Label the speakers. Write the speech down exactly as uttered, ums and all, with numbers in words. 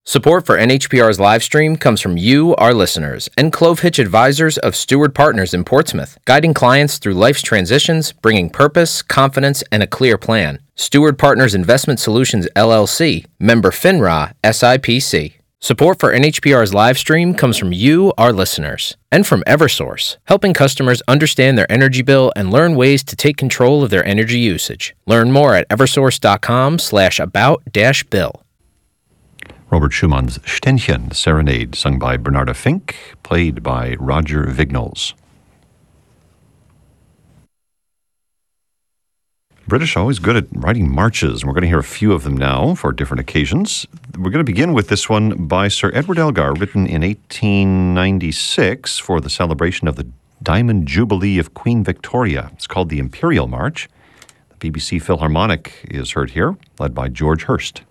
Speaker 1: Support for N H P R's live stream comes from you, our listeners, and Clove Hitch Advisors of Steward Partners in Portsmouth, guiding clients through life's transitions, bringing purpose, confidence, and a clear plan. Steward Partners Investment Solutions, L L C, member FINRA, S I P C. Support for N H P R's live stream comes from you, our listeners, and from Eversource, helping customers understand their energy bill and learn ways to take control of their energy usage. Learn more at eversource.com slash about dash bill.
Speaker 2: Robert Schumann's Ständchen Serenade, sung by Bernarda Fink, played by Roger Vignals. British are always good at writing marches, and we're going to hear a few of them now for different occasions. We're going to begin with this one by Sir Edward Elgar, written in eighteen ninety-six for the celebration of the Diamond Jubilee of Queen Victoria. It's called the Imperial March. The B B C Philharmonic is heard here, led by George Hurst.